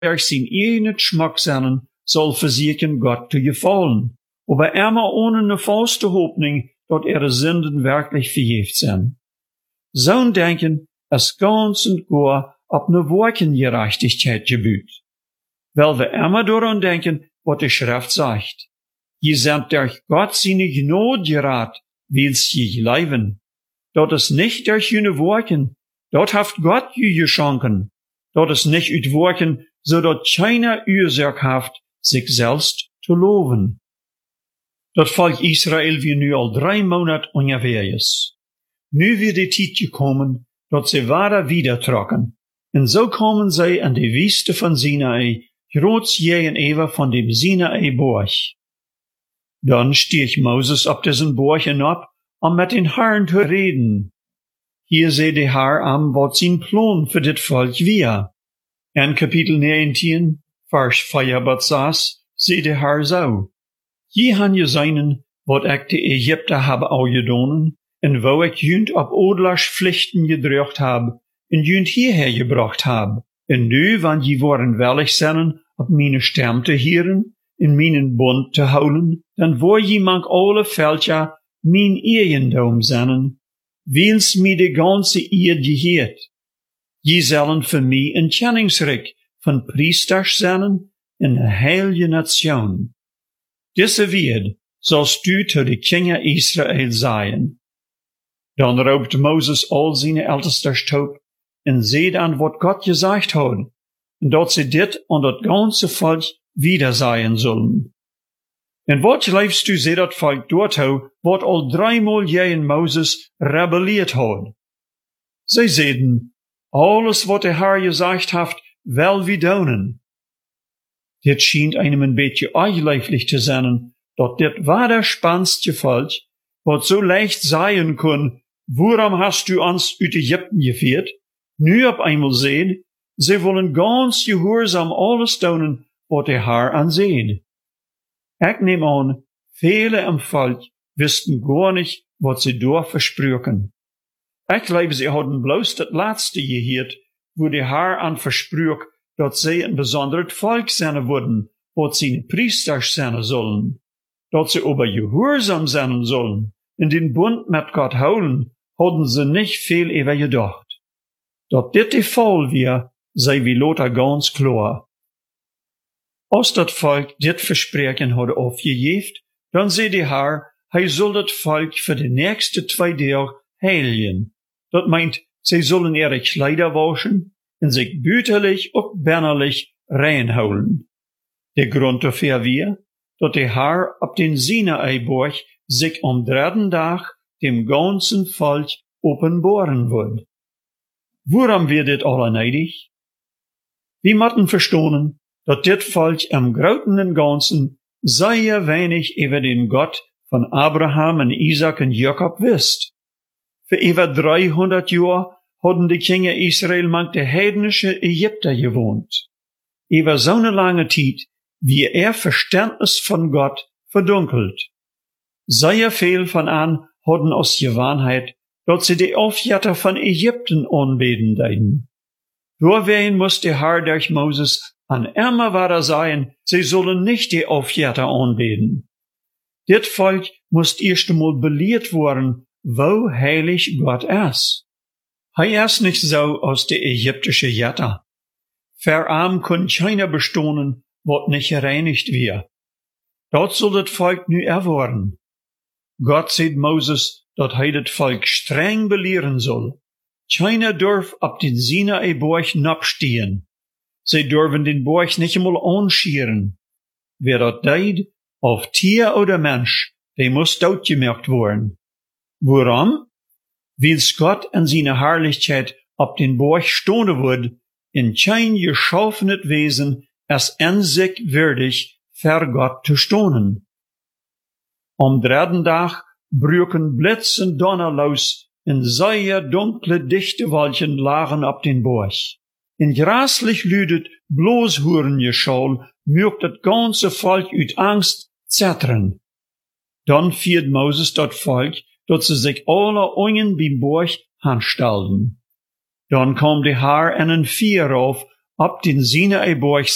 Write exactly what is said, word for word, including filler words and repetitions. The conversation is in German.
durch sein eigenes Schmack sein, soll versichern Gott zu gefallen. Aber immer ohne eine falsche Hoffnung, dass ihre Sünden wirklich verjährt sind. So ein Denken ist ganz und gar auf eine Wolkengerechtigkeit gebüht. Weil wir immer daran denken, was die Schrift sagt. Je sind durch Gott seine Gnade gerat, willst je leben. Dort ist nicht durch jene Worken, dort haft Gott je geschenken. Dort ist nicht ut Worken, so dort keiner Ursache haft, sich selbst zu loben. Das Volk Israel wie nu al drei Monate ungefähr ist. Nu wird die Zeit gekommen, dort sie weiter wieder trocken. Und so kommen sie an die Wüste von Sinai, groß jehen ever von dem Sinai-Borg. Dann stieg Moses ab diesen Borg hinab, um mit den Herrn zu reden. Hier seht der Herr am, was sein Plan für das Volk wir. In Kapitel neunzehn, Vers vier bis sechs, seht der Herr so. Je han je seinen, wat ik de Ägypter habe auch gedonen, en wo ik junt op odlers Pflichten gedruckt hab, en junt hierher gebracht hab. En nu, wann je worden wellig zijn, op meine stem te hieren, in meinen Bund te houden, dan wor je mank alle Veldja mijn eigendom zijn, wils mi de ganze eerd geheert. Je zullen voor mij een kenningsrijk van priesters zijn, in een heilige nation. Diese Word sollst du zu de Kinder Israel sein. Dan roept Moses al zijn ältesters top en seht an, wat Gott gesagt hat, en dat sie dit an dat ganze Volk wieder sein sollen. En wat leifst du se dat Volk dort hou, wat al dreimal jeen Moses rebelliert hat? Sie sehen, alles wat der Herr gesagt hat, wel wie donen. Dit schient einem ein beetje eigenleiflich zu sein, dat dit war der spannendste Volk, wat so leicht sein kann, worum hast du uns uit Ägypten geführt? Nu op einmal sehen, sie wollen ganz gehorsam alles tun, wat der Herr ansehen. Ich nehm an, viele im Volk wussten gar nicht, wat sie dort versprüchen. Ich glaube, sie hatten bloß das letzte gehört, wo der Herr an versprüch, dat sie ein besonderes Volk sein würden, wat seine Priester sein sollen. Dat sie aber gehorsam sein sollen, in den Bund mit Gott houden, hadden sie nicht viel über gedacht. Dat dit de Fall wir, sei wie Lothar ganz klar. Als dat Volk dit Versprechen hadden aufgegeben, dann sei der Herr, hij soll dat Volk für die nächste zwei Tage heiligen. Dat meint, sie sollen ihre Kleider waschen, en sich bütterlich und bärnerlich reinholen. Der Grund dafür wir, dat der Herr ab den Sinai-Borg sich am dritten Tag dem ganzen Volk offenbaren wird. Woran wird dit alle neidig? Wir müssen verstehen, dat dit Volk im Großen und Ganzen sehr wenig über den Gott von Abraham und Isaac und Jakob wisst. Für über dreihundert Jahre hadden die Kinder Israel mank der heidnische Ägypter gewohnt. Über so eine lange Zeit, wie er Verständnis von Gott verdunkelt. Sehr viel von an hadden aus Gewohnheit, dat sie die Aufjätter von Ägypten anbeten deiden. Doorween muss der Herr durch Moses an immer weiter sein, sie sollen nicht die Aufjätter anbeten. Dit Volk muss erst einmal belehrt worden, wo heilig Gott ist. Hij ist nicht so aus der ägyptische Jätter. Verarm kann keiner bestohnen, wat nicht gereinigt wir. Dort soll das Volk nu erworden. Gott sieht Moses, dat hij das Volk streng belehren soll. Keiner darf ab den Sinai-Borg nabstehen. Sie dürfen den Borg nicht einmal anschieren. Wer dat deed, auf Tier oder Mensch, der muss doodgemerkt worden. Warum? Weil's Gott in seiner Herrlichkeit ab den Borg stohne wird, in kein geschaffenes Wesen es in sich würdig, für Gott zu stohnen. Am dritten Tag brüchen Blitz und Donner los, in sehr dunkle, dichte Wolken lagen ab den Borg. In graslich lüdet bloß Hurengeschall, mögt das ganze Volk uit Angst zettern. Dann fiert Moses dat Volk, dat sie sich alle Ungen beim Borg hanstellten. Dann kam der Herr in ein Vier auf, ab den Sinai-Borg